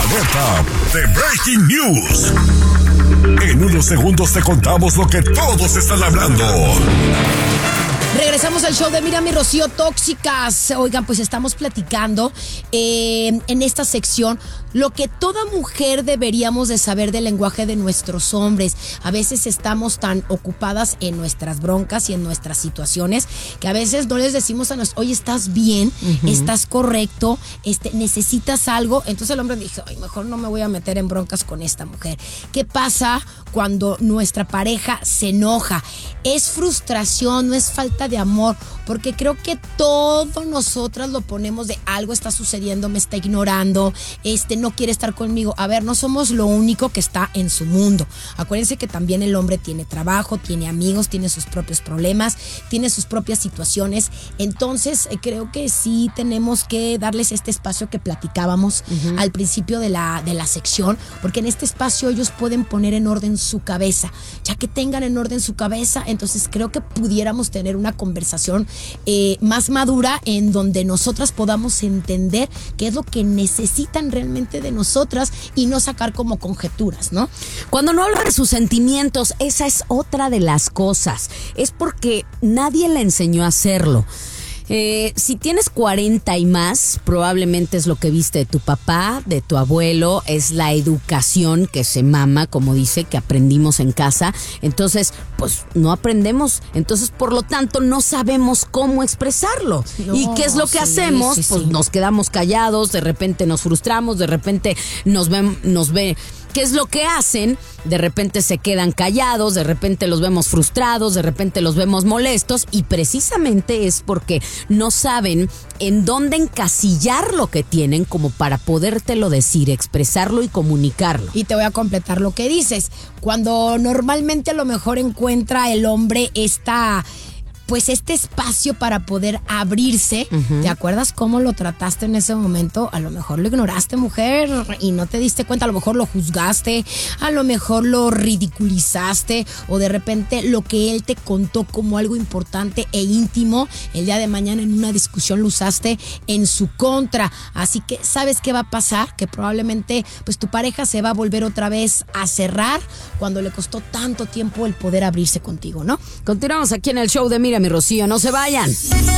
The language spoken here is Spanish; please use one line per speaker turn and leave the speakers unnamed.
alerta de Breaking News. En unos segundos te contamos lo que todos están hablando.
Regresamos al show de Miriam y Rocío Tóxicas. Oigan, pues estamos platicando en esta sección lo que toda mujer deberíamos de saber del lenguaje de nuestros hombres. A veces estamos tan ocupadas en nuestras broncas y en nuestras situaciones que a veces no les decimos a nosotros, oye, ¿estás bien? ¿Estás correcto? ¿Necesitas algo? Entonces el hombre dice, ay, mejor no me voy a meter en broncas con esta mujer. ¿Qué pasa cuando nuestra pareja se enoja? Es frustración, no es falta de amor, porque creo que todos nosotras lo ponemos de algo está sucediendo, me está ignorando, no quiere estar conmigo. A ver, no somos lo único que está en su mundo. Acuérdense que también el hombre tiene trabajo, tiene amigos, tiene sus propios problemas, tiene sus propias situaciones. Entonces, creo que sí tenemos que darles este espacio que platicábamos al principio de la sección, porque en este espacio ellos pueden poner en orden su cabeza. Ya que tengan en orden su cabeza, entonces creo que pudiéramos tener una conversación más madura en donde nosotras podamos entender qué es lo que necesitan realmente de nosotras y no sacar como conjeturas, ¿no?
Cuando no habla de sus sentimientos, esa es otra de las cosas. Es porque nadie le enseñó a hacerlo. Si tienes 40 y más, probablemente es lo que viste de tu papá, de tu abuelo, es la educación que se mama, como dice, que aprendimos en casa. Entonces, pues no aprendemos. Entonces, por lo tanto, no sabemos cómo expresarlo. No, ¿y qué es lo que hacemos? Pues nos quedamos callados, de repente nos frustramos, de repente nos ve. ¿Qué es lo que hacen? De repente se quedan callados, de repente los vemos frustrados, de repente los vemos molestos, y precisamente es porque no saben en dónde encasillar lo que tienen como para podértelo decir, expresarlo y comunicarlo.
Y te voy a completar lo que dices. Cuando normalmente a lo mejor encuentra el hombre este espacio para poder abrirse. ¿Te acuerdas cómo lo trataste en ese momento? A lo mejor lo ignoraste, mujer, y no te diste cuenta. A lo mejor lo juzgaste, a lo mejor lo ridiculizaste, o de repente lo que él te contó como algo importante e íntimo, el día de mañana en una discusión lo usaste en su contra. Así que, ¿sabes qué va a pasar? Que probablemente pues tu pareja se va a volver otra vez a cerrar cuando le costó tanto tiempo el poder abrirse contigo, ¿no?
Continuamos aquí en el show de Miriam y Rocío, no se vayan.